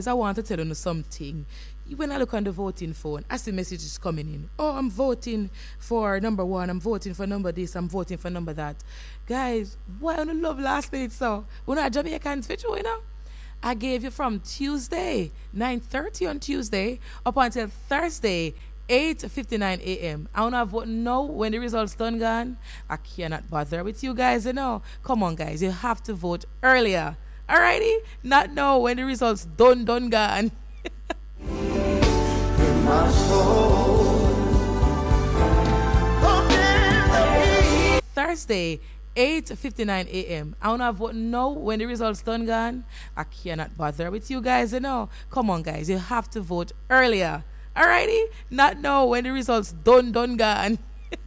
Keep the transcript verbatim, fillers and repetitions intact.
Guys, I want to tell you something. When I look on the voting phone, I see messages coming in. Oh, I'm voting for number one. I'm voting for number this. I'm voting for number that. Guys, why on the love last minute so? We're not Jamaicans for you, you know? I gave you from Tuesday, nine thirty on Tuesday, up until Thursday, eight fifty-nine a.m. I want to vote no when the results done gone. I cannot bother with you guys, you know. Come on, guys. You have to vote earlier. Alrighty? Not now when the results done, done gone. My soul. Thursday, eight fifty-nine a.m. I want to vote no when the results done gone. I cannot bother with you guys, you know. Come on, guys. You have to vote earlier. Alrighty? Not now when the results done, done gone.